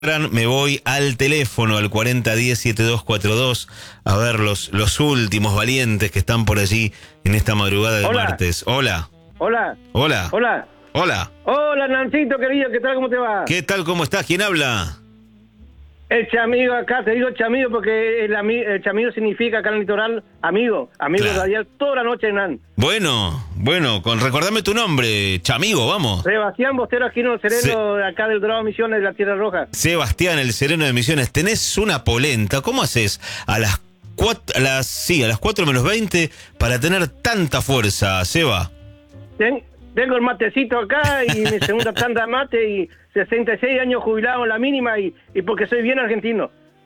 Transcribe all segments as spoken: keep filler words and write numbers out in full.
Me voy al teléfono, al cuarenta diez setenta y dos cuarenta y dos, a ver los, los últimos valientes que están por allí en esta madrugada de Hola. martes. Hola. Hola. Hola. Hola. Hola. Hola, Nancito, querido, ¿qué tal? ¿Cómo te va? ¿Qué tal? ¿Cómo estás? ¿Quién habla? El chamigo acá, te digo chamigo porque el, ami- el chamigo significa acá en el litoral amigo, amigo Claro. radial toda la noche, Nan. Bueno, bueno, con recordame tu nombre, Chamigo, vamos. Sebastián Bostero, aquí en el sereno, de acá del Dorado Misiones de la Tierra Roja. Sebastián, el sereno de Misiones, tenés una polenta. ¿Cómo haces a las cuatro, a las, sí, a las cuatro menos veinte para tener tanta fuerza, Seba? Ten- tengo el matecito acá y mi segunda tanda de mate y sesenta y seis años jubilado en la mínima y, y porque soy bien argentino.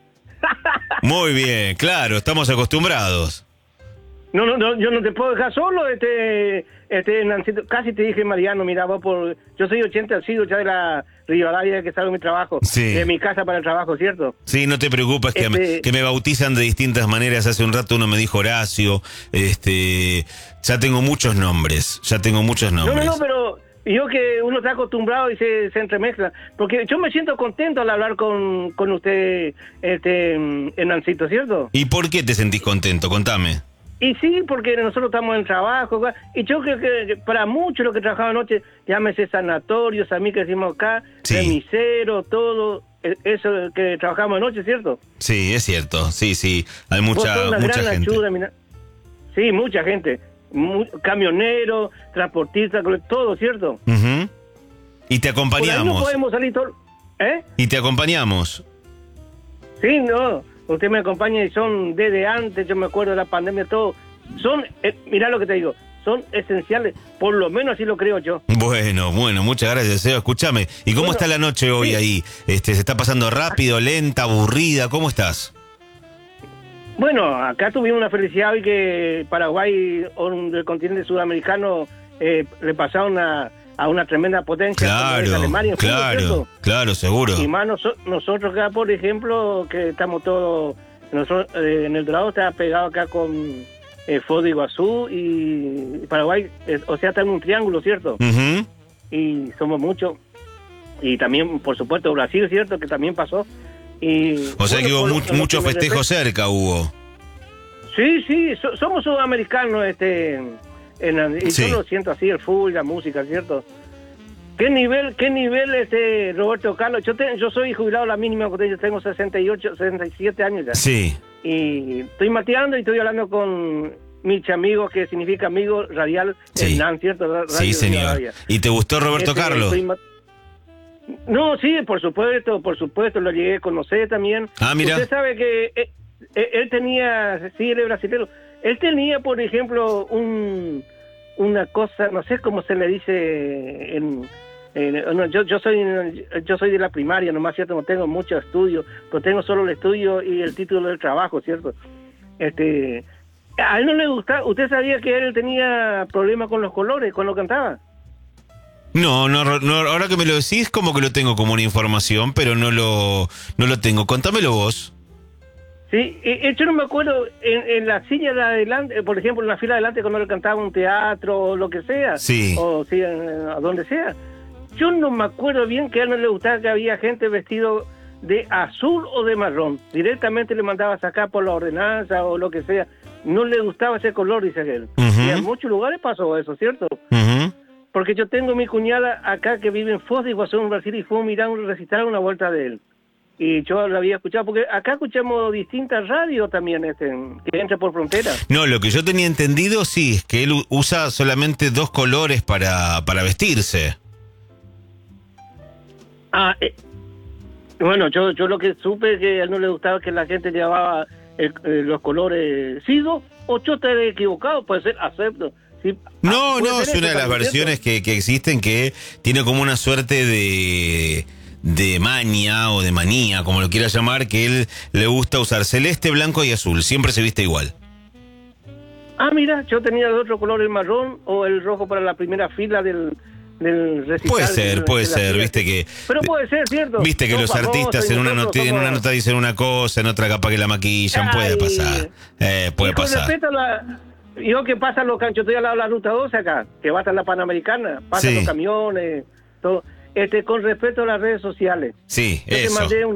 Muy bien, claro, estamos acostumbrados. No, no, no, yo no te puedo dejar solo, este, este, Nancito. Casi te dije, Mariano, mira, vos por, yo soy ochenta, sido ya de la Rivadavia que salgo de mi trabajo, Sí. de mi casa para el trabajo, ¿cierto? Sí, no te preocupes, que, me, Este- que me bautizan de distintas maneras. Hace un rato uno me dijo Horacio, este, ya tengo muchos nombres, ya tengo muchos No, nombres. no, no, pero yo que uno está acostumbrado y se, se entremezcla, porque yo me siento contento al hablar con, con usted, este, en Nancito, ¿cierto? ¿Y por qué te sentís contento? Contame. Y sí, porque nosotros estamos en trabajo, y yo creo que para muchos los que trabajaban anoche, llámese sanatorios, a mí que decimos acá, Sí. remisero, todo, eh, eso que trabajamos anoche, ¿cierto? Sí, es cierto, sí, sí, hay Vos sos mucha, una mucha gran gente. ayuda, mira. Sí, mucha gente, mu- camioneros, transportistas, todo, ¿cierto? Ujú. Y te Por ahí no acompañamos, podemos salir todo, ¿eh? y te acompañamos. Sí, no, usted me acompaña y son desde antes, yo me acuerdo de la pandemia, todo, son, eh, mirá lo que te digo, son esenciales, por lo menos así lo creo yo. Bueno, bueno, muchas gracias, Seba. Escúchame, ¿y cómo Bueno, está la noche hoy sí. ahí? Este, ¿se está pasando rápido, lenta, aburrida? ¿Cómo estás? Bueno, acá tuvimos una felicidad hoy que Paraguay, o del continente sudamericano, eh, le pasaron a, a una tremenda potencia como es Claro, Alemania en fútbol, claro, ¿cierto? claro, seguro. Y más noso- nosotros acá, por ejemplo, que estamos todos, nosotros eh, en el Dorado está pegado acá con eh, Foz de Iguazú y Paraguay, eh, o sea, está en un triángulo, ¿cierto? Ujú. Y somos muchos. Y también, por supuesto, Brasil, ¿cierto? Que también pasó. Y, O sea bueno, que hubo por lo- mu- lo que muchos me festejos respecta- cerca, hubo. Sí, sí, so- somos sudamericanos, este, en, y Sí. yo lo siento así, el fútbol, la música, ¿cierto? ¿Qué nivel, qué nivel, este, Roberto Carlos? Yo te- yo soy jubilado a la mínima, porque yo tengo sesenta y ocho, sesenta y siete años ya. Sí. Y estoy mateando y estoy hablando con mis amigos, que significa amigo radial, Sí. Hernán, ¿cierto? Radio Sí, señor. Rivadavia. ¿Y te gustó Roberto Este, Carlos? estoy ma- No, sí, por supuesto, por supuesto, lo llegué a conocer también. Ah, mira. Usted sabe que eh, eh, él tenía, sí, él es brasileño, él tenía, por ejemplo, un una cosa, no sé cómo se le dice en... en- no, yo, yo soy yo soy de la primaria, nomás, ¿cierto? No tengo mucho estudio, pero tengo solo el estudio y el título del trabajo, ¿cierto? Este, a él no le gusta, ¿usted sabía que él tenía problemas con los colores cuando cantaba? No, no, no, ahora que me lo decís, como que lo tengo como una información, pero no lo, no lo tengo. Contámelo vos. Sí, eh, yo no me acuerdo en, en la silla de adelante, por ejemplo, en la fila de adelante cuando le cantaba un teatro o lo que sea, Sí. o sí, en- a donde sea. Yo no me acuerdo bien que a él no le gustaba que había gente vestido de azul o de marrón. Directamente le mandaba a sacar por la ordenanza o lo que sea. No le gustaba ese color, dice él. Ujú. Y en muchos lugares pasó eso, ¿cierto? Ujú. Porque yo tengo mi cuñada acá que vive en Foz de Iguazú, en Brasil, y fue a mirar un recital una vuelta de él. Y yo lo había escuchado, porque acá escuchamos distintas radios también, este, que entra por frontera. No, lo que yo tenía entendido, sí, es que él u- usa solamente dos colores para, para vestirse. Ah, eh, bueno, yo yo lo que supe que a él no le gustaba que la gente llevaba el- eh, los colores sido, o yo estaré equivocado, puede ser, acepto. Sí, No, ah, puede no, ser es eso una de las también, versiones que, que existen que tiene como una suerte de, de maña o de manía, como lo quieras llamar, que él le gusta usar celeste, blanco y azul. Siempre se viste igual. ¿cierto? Ah, mira, yo tenía el otro color, el marrón o el rojo para la primera fila del, del recital. Puede ser, del- puede de la ser, fila. viste que... Pero puede ser, ¿cierto? Viste que Son los famosos artistas y en una, nosotros noti- en una somos- nota dicen una cosa, en otra capaz que la maquillan. Puede Ay, pasar. Eh, puede y con pasar. respeto a la... Yo que pasan los canchos, estoy al lado de la ruta doce acá, que va hasta la Panamericana, pasan Sí. los camiones, todo. este, con respecto a las redes sociales. Sí, Yo te eso. mandé un